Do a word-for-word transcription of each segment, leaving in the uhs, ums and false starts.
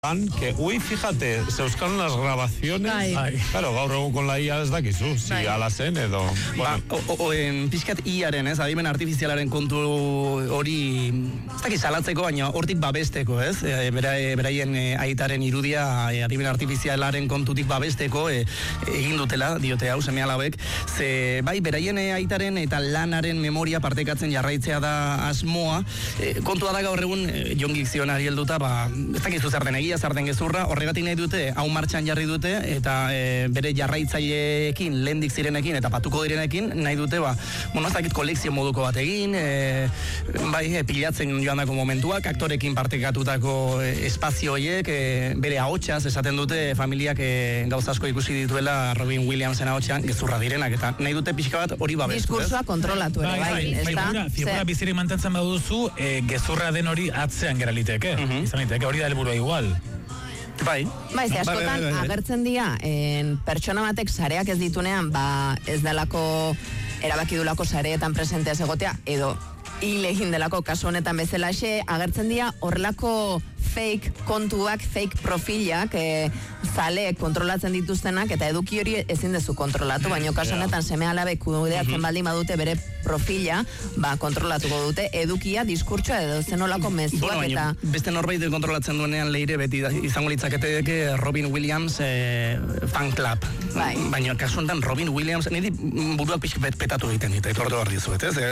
Que, uy, fíjate, se buscaron las grabaciones. Ay. Ay. Claro, gaur egun con la I A ez dakizu, si Ay. ala zen edo. Bueno. Ba, o, o, en pixkat I-aren, ez, adimen artifizialaren kontu hori, ez dakit salatzeko, baina hortik babesteko, ez, e, bera, e, beraien e, aitaren irudia e, adimen artifizialaren kontutik babesteko e, egin dutela, diote hau, seme alabek, ze, bai, beraien e, aitaren eta lanaren memoria partekatzen jarraitzea da asmoa, e, kontua da gaur egun, e, Jon Gikzionari helduta, ba, ez dakizu zer den egia, zer den gezurra, horregatik nahi dute, hau martxan jarri dute, eta e, bere jarraitzaileekin, lehendik zirenekin, eta patuko direnekin, nahi dute, ba, bueno, ez dakit kolekzio moduko bat egin, e, bai, e, pilatzen joan dako momentuak, aktorekin partekatutako e, espazio horiek, e, bere ahotsaz esaten dute, familiak e, gauza asko ikusi dituela Robin Williamsen ahotsan gezurra direnak, eta nahi dute pixka bat hori babestu. Diskursoa kontrolatu ere, bai, bai, bai, figura, figura bizirik mantentzen baduzu, e, gezurra den hori atzean gera liteke, uh -huh. izan liteke, hori da helburua igual. Bai. Bai, ze askotan bai, bai, bai. agertzen dira, en, pertsona batek sareak ez ditunean, ba, ez delako erabaki dulako sareetan presentea egotea, edo hil egin delako kasu honetan bezalaxe, agertzen dira horrelako fake kontuak, fake profilak, e, zaleek kontrolatzen dituztenak, eta eduki hori ezin dezu kontrolatu, baina kasu honetan seme alabek kudeatzen baldin badute bere profila, ba, kontrolatuko dute, edukia, diskurtsoa edo zenolako mezuak, bueno, eta... Beste norbait kontrolatzen duenean leire beti da, izango litzakete Robin Williams e, fan club. Bai. Baina kasu honetan Robin Williams, niri buruak pixk petatu egiten dit, etortu behar dizuet, ez?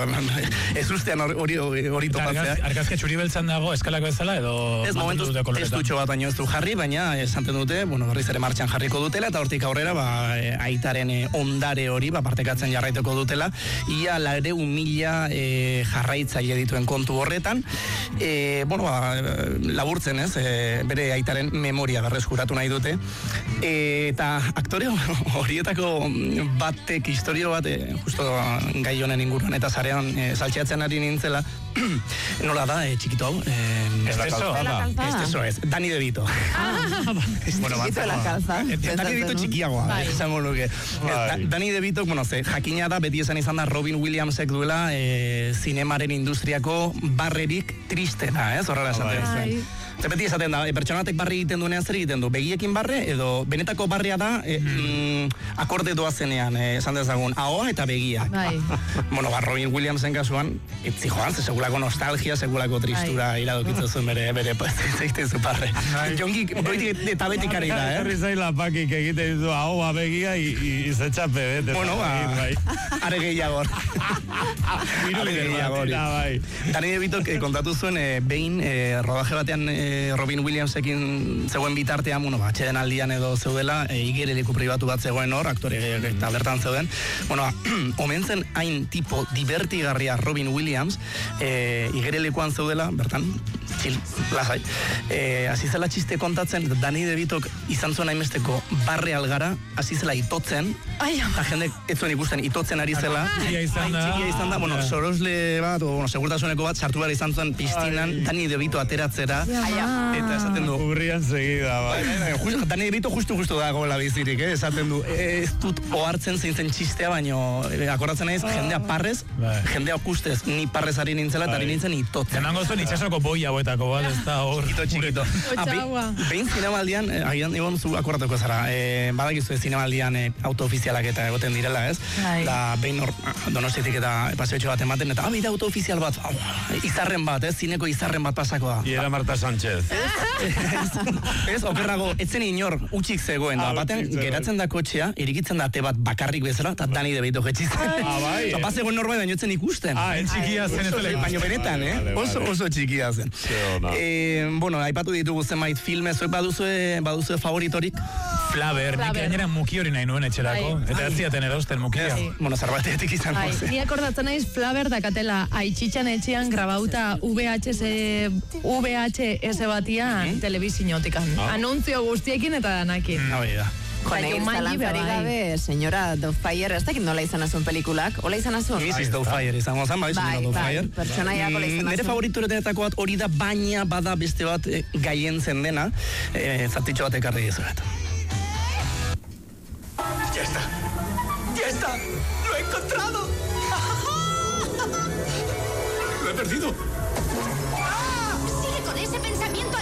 Ez ustean hori hori topatzea. Argazke txuri beltzan dago eskalako bezala, edo... Ez momentuz testutxo bat baino ez du jarri, baina esanten dute, bueno, berriz ere martxan jarriko dutela, eta hortik aurrera, ba, e, aitaren e, ondare hori, ba, partekatzen jarraiteko dutela, ia laurehun mila e, jarraitzaile dituen kontu horretan, e, bueno, ba, laburtzen ez, e, bere aitaren memoria berreskuratu nahi dute, e, eta aktore horietako batek, historio bat, e, justo gai honen inguruan, eta zarean e, saltxeatzen ari nintzela, nola da, e, txikito hau, e, Esteso. Esteso ez, Dani DeVito. Ah, bueno, txikito la calza. Dani DeVito txikiagoa, esango nuke. Dani DeVito, bueno, ze, jakina da, beti esan izan da, Robin Williamsek duela e, zinemaren industriako barrerik tristena, ez, horrela esaten zuen. Ze beti esaten da, e, pertsonatek barri egiten duenean zer egiten du, begiekin barre, edo benetako barria da, e, mm, akorde doazenean, e, esan dezagun, ahoa eta begia. Bai. Bueno, ba, Robin Williamsen kasuan, etzi joan, ze segulako nostalgia, segulako tristura iradokitzen zuen bere, bere, zeite zu parre. Jongi, goitik eta betik ari da, eh? Herri zaila pakik egiten ditu ahoa begia izetxape, bete. Bueno, ba, are gehiago. Are gehiago hori. Dani DeVito kontatu zuen, behin, rodaje batean Robin Williamsekin zegoen bitartean, bueno, ba, atxeden aldian edo zeudela, e, igereleku pribatu bat zegoen hor, aktore eta bertan zeuden. Bueno, ba, omen zen hain tipo divertigarria Robin Williams, e, igerelekuan zeudela, bertan, txil, lazai. E, hasi zela txiste kontatzen, Dani DeVitok izan zuen hainbesteko barre algara, hasi zela itotzen, eta jendek ez zuen ikusten itotzen ari zela. Txikia izan da. Txikia izan da, bueno, sorosle bat, o, bueno, segurtasuneko bat, sartu behar izan zuen piztinan, Dani DeVito ateratzera, eta esaten du. Urrian segida, bai. Dani DeVito justu-justu dagoela bizirik, eh? Esaten du, ez dut ohartzen zein zen txistea, baino akordatzen naiz, jendea parrez, jendea kustez, ni parrez ari nintzela, eta ari nintzen itotzen. Emango zuen itxasoko boia boetako, bat, ez da hor. Txikito, txikito. Behin zinemaldian, agian egon zu akoratuko zara, badakizu zinemaldian autoofizialak eta egoten direla, ez? Da, behin hor, Donostiatik eta paseotxo bat ematen, eta abida autoofizial bat, izarren bat, ez? Zineko izarren bat pasako da. Iera Marta Sánchez. Ez, okerrago, etzen inor utxik zegoen, da, baten geratzen da kotxea, irikitzen da ate bat bakarrik bezala, eta Dani DeVito jetxitzen. Ah, bai. Ba, zegoen norbait baino etzen ikusten. Ah, en txikia zen ez dela. Baina benetan, eh? Oso, oso txikia zen. Eh, bueno, aipatu ditugu zenbait filme, zuek baduzue, baduzue favoritorik? Flaver, nik gainera muki hori nahi nuen etxerako. Eta ez ziaten erosten mukia. Bueno, zerbatetik izan zen. Ni akordatzen naiz Flaver dakatela Aitzitxan etxean grabauta V H S V H S batian telebizinotikan. Anuntzio guztiekin eta danakin. Hori da. Jone, zalantzari gabe, senyora Doubtfire, ez dakit nola izan azun pelikulak, hola izan azun? missus Doubtfire izan gozan, bai, senyora Doubtfire. Bai, pertsonaiako la izan azun. Nire favorituretako bat hori da, baina bada beste bat gaientzen dena, zatitxo bat ekarri dizuet. Ya está, ya está, lo he encontrado. Lo he perdido. ¡Ah! Sigue con ese pensamiento